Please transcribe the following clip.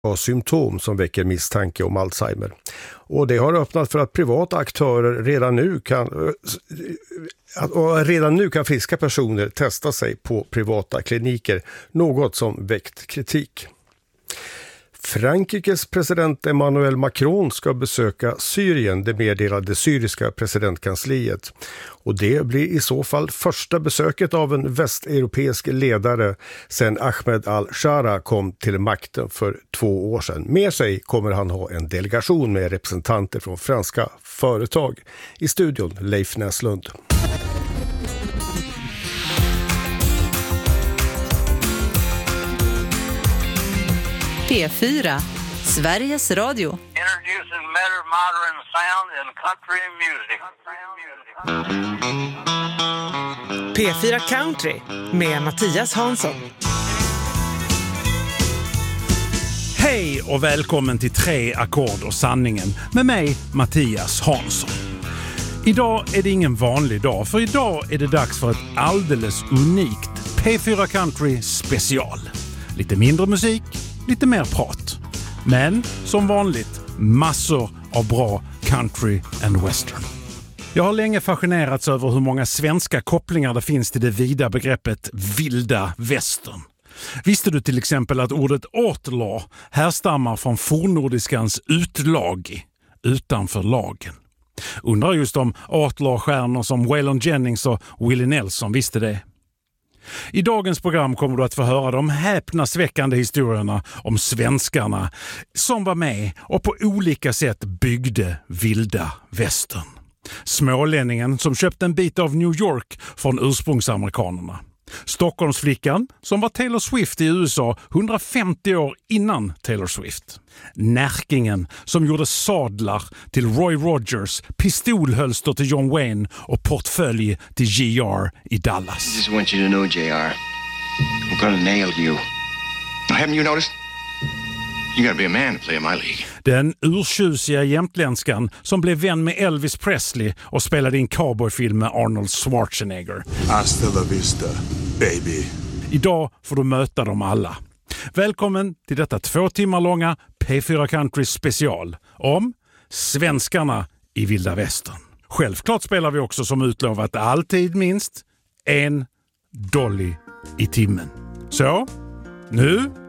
har symptom som väcker misstanke om Alzheimer. Och det har öppnat för att privata aktörer redan nu kan friska personer testa sig på privata kliniker, något som väckt kritik. Frankrikes president Emmanuel Macron ska besöka Syrien, det meddelade syriska presidentkansliet. Och det blir i så fall första besöket av en västeuropeisk ledare sedan Ahmed al-Shara kom till makten för 2 år sedan. Med sig kommer han ha en delegation med representanter från franska företag. I studion Leif Näslund. P4, Sveriges Radio. Introducing modern sound in country music. P4 Country med Mattias Hansson. Hej och välkommen till 3 ackord och sanningen med mig, Mattias Hansson. Idag är det ingen vanlig dag, för idag är det dags för ett alldeles unikt P4 Country special. Lite mindre musik, lite mer prat. Men som vanligt massor av bra country and western. Jag har länge fascinerats över hur många svenska kopplingar det finns till det vida begreppet vilda västern. Visste du till exempel att ordet outlaw härstammar från fornnordiskans utlag, utanför lagen? Undrar just om outlaw-stjärnor som Waylon Jennings och Willie Nelson visste det. I dagens program kommer du att få höra de häpnadsväckande historierna om svenskarna som var med och på olika sätt byggde vilda västern. Smålänningen som köpte en bit av New York från ursprungsamerikanerna. Stockholmsflickan som var Taylor Swift i USA 150 år innan Taylor Swift. Närkingen som gjorde sadlar till Roy Rogers, pistolhölster till John Wayne och portfölj till JR i Dallas. I just want you to know, JR, I'm gonna nail you. Haven't you noticed? You gotta be a man to play in my league. Den urtjusiga jämtländskan som blev vän med Elvis Presley och spelade in cowboyfilm med Arnold Schwarzenegger. Hasta la vista, baby. Idag får du möta dem alla. Välkommen till detta 2 timmar långa P4 Country special om svenskarna i vilda västern. Självklart spelar vi också som utlovat alltid minst en dolly i timmen. Så, nu